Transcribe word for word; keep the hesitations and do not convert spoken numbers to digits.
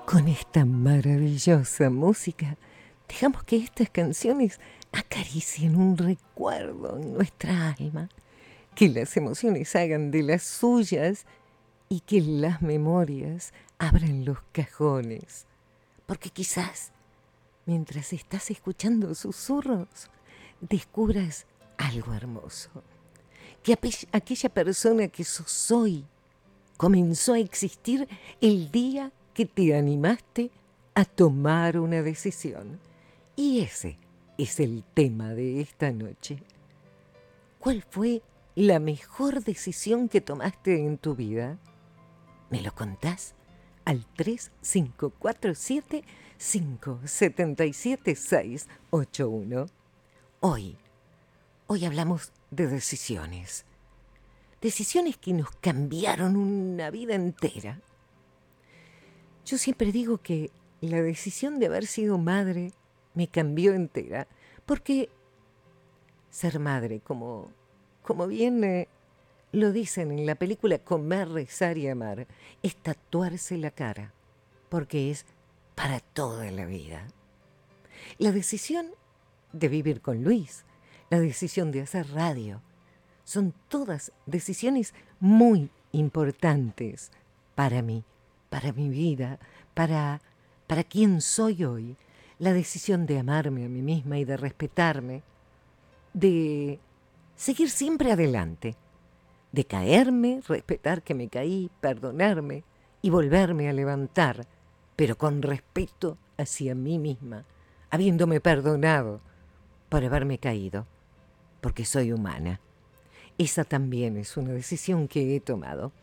Con esta maravillosa música, dejamos que estas canciones acaricien un recuerdo en nuestra alma, que las emociones hagan de las suyas y que las memorias abran los cajones. Porque quizás, mientras estás escuchando susurros, descubras algo hermoso. Que aquella persona que sos hoy comenzó a existir el día que te animaste a tomar una decisión. Y ese es el tema de esta noche. ¿Cuál fue la mejor decisión que tomaste en tu vida? ¿Me lo contás? Al tres cinco cuatro siete, cinco siete siete, seis ocho uno. Hoy, hoy hablamos de decisiones. Decisiones que nos cambiaron una vida entera. Yo siempre digo que la decisión de haber sido madre me cambió entera, porque ser madre, como, como bien eh, lo dicen en la película Comer, Rezar y Amar, es tatuarse la cara, porque es para toda la vida. La decisión de vivir con Luis, la decisión de hacer radio, son todas decisiones muy importantes para mí, para mi vida, para, para quién soy hoy. La decisión de amarme a mí misma y de respetarme, de seguir siempre adelante, de caerme, respetar que me caí, perdonarme y volverme a levantar, pero con respeto hacia mí misma, habiéndome perdonado por haberme caído, porque soy humana. Esa también es una decisión que he tomado.